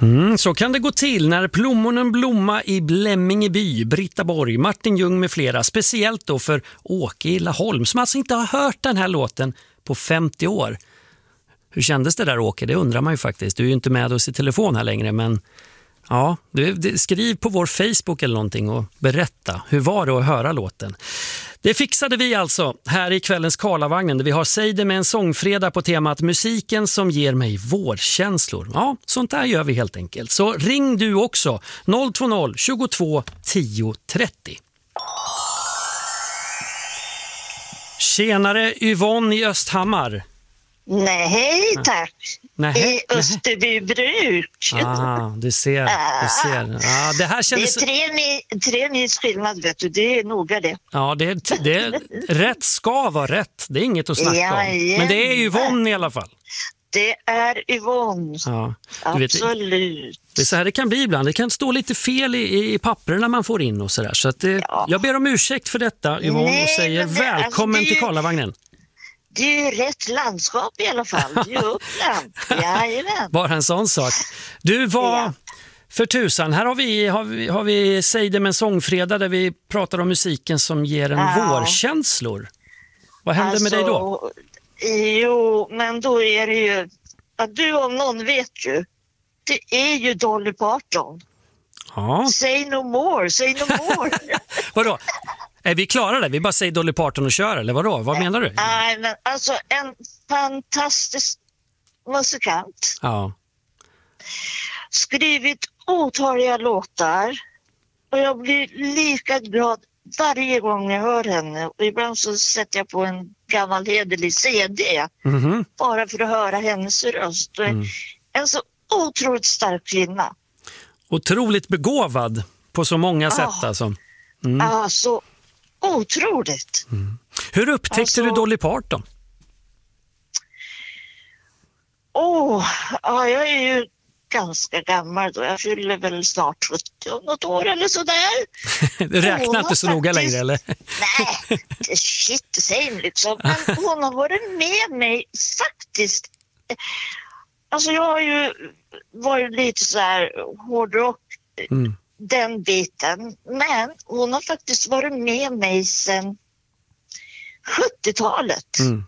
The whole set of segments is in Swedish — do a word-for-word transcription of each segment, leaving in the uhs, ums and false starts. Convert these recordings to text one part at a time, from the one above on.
Mm, så kan det gå till när plommonen blomma i Blämmingeby, Britta Borg, Martin Ljung med flera. Speciellt då för Åke i Laholm som alltså inte har hört den här låten på femtio år. Hur kändes det där, Åke? Det undrar man ju faktiskt. Du är ju inte med oss i telefon här längre, men ja, du, skriv på vår Facebook eller någonting och berätta. Hur var det att höra låten? Det fixade vi alltså här i kvällens Karlavagnen där vi har Säg det med en sångfredag på temat musiken som ger mig vårkänslor. Ja, sånt där gör vi helt enkelt. Så ring du också noll två noll tjugotvå tio trettio. Tjenare Yvonne i Östhammar. Nej, tack. Nej, I Österbybruk. Ah, du ser. Du ser. Ah, det här kändes... Det är tre, mil, tre mils skillnad, vet du. Det är noga det. Ja, det är, det är, rätt ska vara rätt. Det är inget att snacka ja, om. Men det är Yvonne i alla fall. Det är Yvonne. Ja, absolut. Vet, det är så här det kan bli ibland. Det kan stå lite fel i, i papperna man får in och sådär. Så att det, ja. Jag ber om ursäkt för detta, Yvonne, Nej, och säger det, välkommen alltså, till Karlavagnen. Det är ju rätt landskap i alla fall. Det är Uppland. Jajamän. Bara en sån sak. Du var... Ja. För tusan, här har vi, har vi, har vi Säg det med en sångfredag där vi pratar om musiken som ger en ja. vårkänslor. Vad händer alltså, med dig då? Jo, men då är det ju att du om någon vet ju. Det är ju Dolly Parton. Ja. Say no more, say no more. Vadå? Är vi klara där? Vi bara säger Dolly Parton och kör, eller vadå? Vad menar du? Nej, men alltså en fantastisk musikant. Ja. Skrivit otaliga låtar. Och jag blir lika glad varje gång jag hör henne. Och ibland så sätter jag på en gammal hederlig C D. Mm-hmm. Bara för att höra hennes röst. Mm. En så otroligt stark kvinna. Otroligt begåvad på så många ah. sätt alltså. Mm. Ja, så otroligt. Mm. Hur upptäckte alltså, du Dolly Parton? Åh, oh, ja, jag är ju ganska gammal då. Jag fyller väl snart sjuttio något år eller sådär. Du räknar inte så noga längre, eller? Nej, det är shit the same liksom. Men hon har varit med mig faktiskt. Alltså jag har ju varit lite så här hårdrock, mm. den biten. Men hon har faktiskt varit med mig sedan sjuttiotalet. Mm.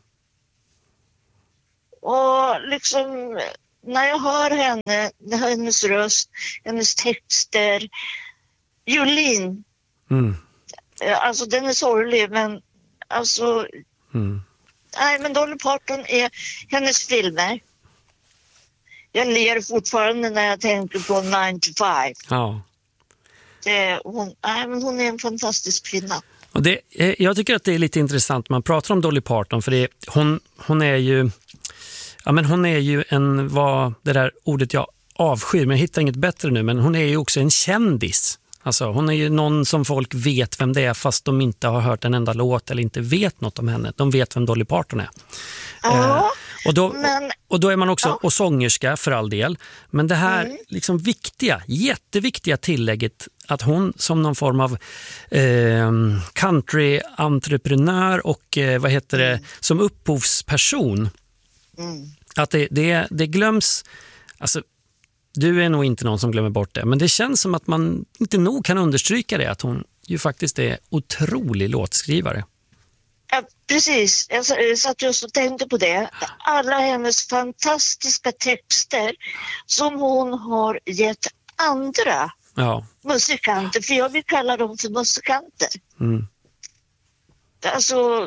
Och liksom när jag hör henne, hennes röst, hennes texter, Jolene, mm. alltså den är sorglig, men alltså mm. nej, men Dolly Parton är hennes filmer. Jag ler fortfarande när jag tänker på nine to five. Ja. Det, hon, nej, men hon är en fantastisk kvinna. Och det, jag tycker att det är lite intressant när man pratar om Dolly Parton, för det, hon, hon är ju ja, men hon är ju en, vad det där ordet jag avskyr, men jag hittar inget bättre nu, men hon är ju också en kändis. Alltså hon är ju någon som folk vet vem det är fast de inte har hört en enda låt eller inte vet något om henne. De vet vem Dolly Parton är. Ja, eh, och, då, men, och då är man också ja. och sångerska för all del. Men det här mm. liksom viktiga, jätteviktiga tillägget att hon som någon form av eh, country-entreprenör och eh, vad heter det, mm. som upphovsperson. Mm. Att det, det, det glöms, alltså du är nog inte någon som glömmer bort det, men det känns som att man inte nog kan understryka det, att hon ju faktiskt är otrolig låtskrivare. Ja, precis. Jag satt just och tänkte på det. Alla hennes fantastiska texter som hon har gett andra ja. musikanter, för jag vill kalla dem för musikanter. Mm. Alltså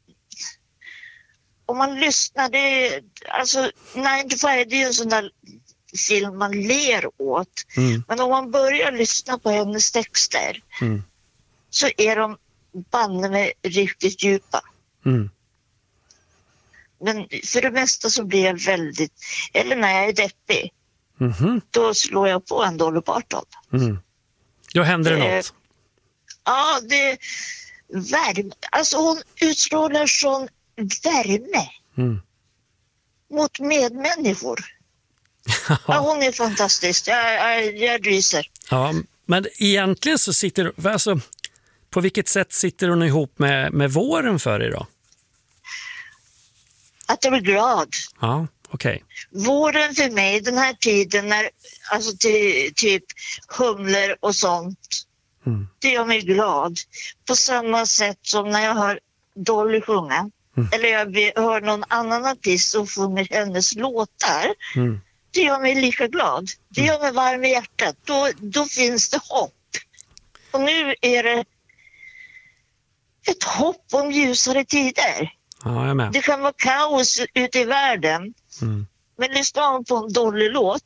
om man lyssnar, det, alltså nine to five, det är ju en sån där film man ler åt. Mm. Men om man börjar lyssna på hennes texter mm. så är de banne med riktigt djupa. Mm. Men för det mesta så blir jag väldigt, eller när jag är deppig mm. då slår jag på en Dolly Parton. Mm. Då händer det, det något. Ja, det värme. Alltså hon utstrålar sån värme mm. mot medmänniskor. Ja, hon är fantastisk. Jag, jag, jag ryser. Ja, men egentligen så sitter, alltså, på vilket sätt sitter hon ihop med, med våren för er då? Att jag blir glad. Ja, Okej. Våren för mig, den här tiden när alltså ty, typ humlor och sånt, mm. det gör mig glad. På samma sätt som när jag hör Dolly sjunga. Mm. Eller jag hör någon annan artist som sjunger hennes låtar. Mm. Det gör mig lika glad. Det gör mig varm i hjärtat. Då, då finns det hopp. Och nu är det ett hopp om ljusare tider. Ja, jag är med. Det kan vara kaos ute i världen. Mm. Men lyssnar man på en dålig låt,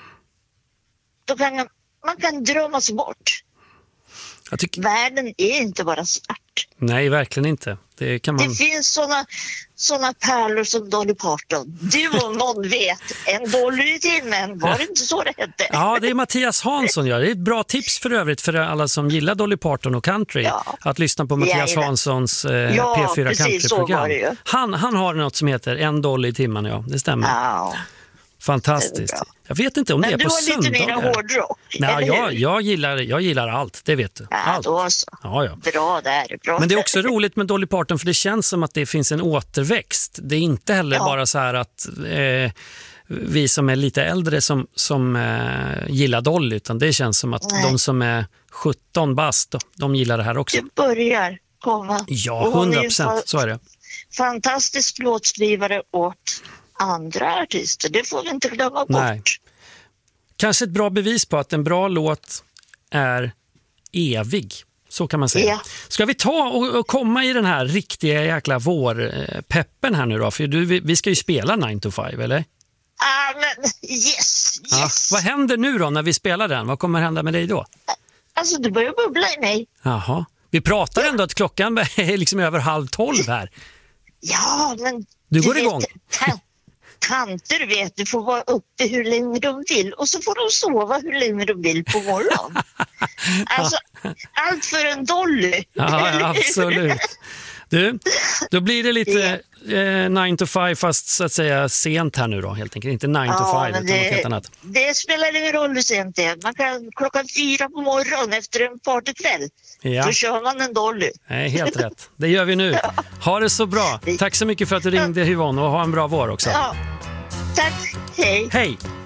då kan man, man kan drömma sig bort. Jag tycker... Världen är inte bara svart. Nej, verkligen inte. Det, kan man... det finns såna, såna pärlor som Dolly Parton. Du om någon vet, en Dolly i timmen, var det inte så det hette? Ja, det är Mattias Hansson. Ja. Det är ett bra tips för övrigt för alla som gillar Dolly Parton och country. Ja. Att lyssna på Mattias ja, Hanssons eh, ja, P fyra countryprogram. Ju. Han, han har något som heter En Dolly i timmen, ja. Det stämmer. Ja. Fantastiskt. Jag vet inte om men det är på söndagar. Men du har lite mer hårdrock. Nej, jag, jag, gillar, jag gillar allt, det vet du. Ja, allt. Då så. Ja, ja. Bra där. Bra. Men det är också roligt med Dolly Parton för det känns som att det finns en återväxt. Det är inte heller ja. bara så här att eh, vi som är lite äldre som, som eh, gillar Dolly, utan det känns som att Nej. de som är sjutton bast, de gillar det här också. Det börjar komma. Ja, hundra procent, så är det. Fantastisk låtskrivare åt andra artister, det får vi inte glömma bort. Nej. Kanske ett bra bevis på att en bra låt är evig, så kan man säga. Ja. Ska vi ta och, och komma i den här riktiga jäkla vårpeppen här nu då? För du, vi ska ju spela nine to five, eller? Ah, men yes, yes. Ja. Vad händer nu då när vi spelar den? Vad kommer hända med dig då? Alltså, du börjar bubbla i mig. Jaha. Vi pratar ja. ändå att klockan är liksom över halv tolv här. Ja, men... Du går igång. Tanter vet, du får vara uppe hur länge de vill och så får de sova hur länge de vill på morgonen. Alltså, allt för en Dolly. Ja, absolut. Du, då blir det lite eh, nine to five fast så att säga sent här nu då, helt enkelt. Inte nine to five utan det, något helt annat. Det spelar ingen roll hur sent det är. Man kan klockan fyra på morgonen efter en partykväll. Ja. Då kör man en Dolly. Nej, helt rätt. Det gör vi nu. Ja. Ha det så bra. Tack så mycket för att du ringde, Yvonne, och ha en bra vår också. Ja. Tack. Hej. Hej.